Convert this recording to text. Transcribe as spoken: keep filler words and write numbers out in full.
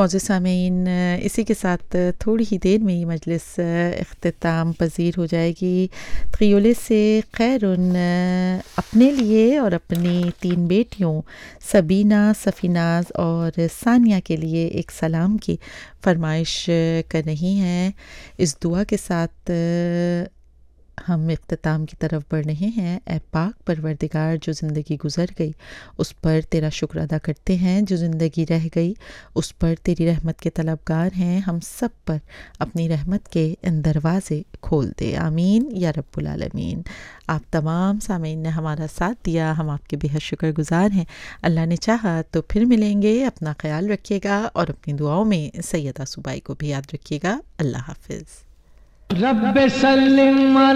मौजूद सामीन, इसी के साथ थोड़ी ही देर में ही मजलिस इख्तिताम पजीर हो जाएगी। तक़ियुल से खैरुन अपने लिए और अपनी तीन बेटियों सबीना, सफ़ीनाज़ और सानिया के लिए एक सलाम की फरमाइश कर रही हैं। इस दुआ के साथ हम इख्तिताम की तरफ बढ़ रहे हैं। ऐ पाक परवरदिगार, जो ज़िंदगी गुज़र गई उस पर तेरा शुक्र अदा करते हैं, जो ज़िंदगी रह गई उस पर तेरी रहमत के तलबगार हैं। हम सब पर अपनी रहमत के इन दरवाज़े खोल दे, आमीन या रब्बुल आलमीन। आप तमाम सामीन ने हमारा साथ दिया, हम आपके बेहद शुक्रगुज़ार हैं। अल्लाह ने चाहा तो फिर मिलेंगे। अपना ख्याल रखिएगा और अपनी दुआओं में सैयदा सुबाई को भी याद रखिएगा। अल्लाह हाफ़िज़। रब्बे सल्लिम